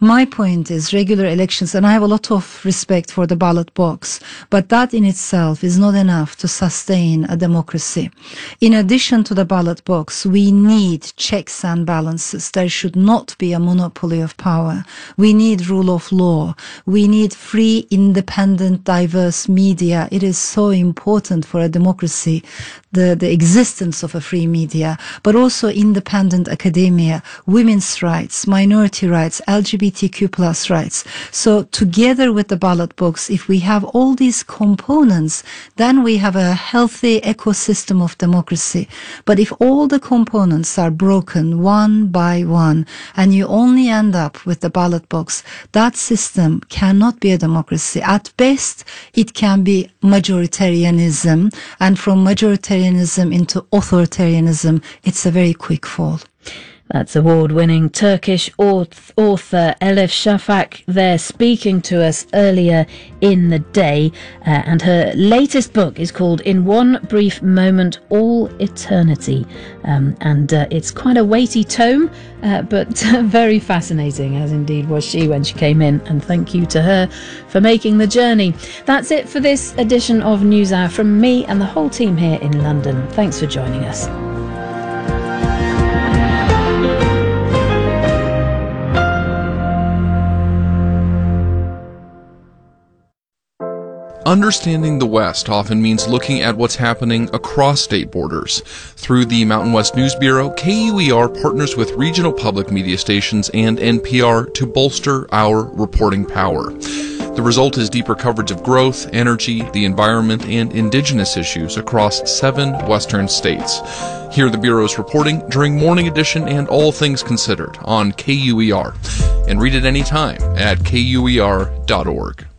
My point is regular elections, and I have a lot of respect for the ballot box, but that in itself is not enough to sustain a democracy. In addition to the ballot box, we need checks and balances. There should not be a monopoly of power. We need rule of law. We need free, independent, diverse media. It is so important for a democracy, the existence of a free media, but also independent academia, women's rights, minority rights, LGBTQ plus rights. So together with the ballot box, if we have all these components, then we have a healthy ecosystem of democracy. But if all the components are broken one by one, and you only end up with the ballot box, that system cannot be a democracy. At best, it can be majoritarianism, and from majoritarianism into authoritarianism, it's a very quick fall. That's award-winning Turkish author Elif Shafak there speaking to us earlier in the day. And her latest book is called In One Brief Moment, All Eternity. And it's quite a weighty tome, but very fascinating, as indeed was she when she came in. And thank you to her for making the journey. That's it for this edition of NewsHour from me and the whole team here in London. Thanks for joining us. Understanding the West often means looking at what's happening across state borders. Through the Mountain West News Bureau, KUER partners with regional public media stations and NPR to bolster our reporting power. The result is deeper coverage of growth, energy, the environment, and indigenous issues across 7 western states. Hear the Bureau's reporting during Morning Edition and All Things Considered on KUER. And read it anytime at KUER.org.